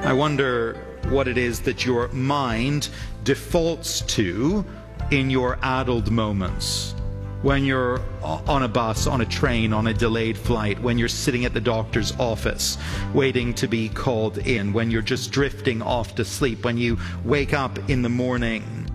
I wonder what it is that your mind defaults to in your addled moments. When you're on a bus, on a train, on a delayed flight, when you're sitting at the doctor's office waiting to be called in, when you're just drifting off to sleep, when you wake up in the morning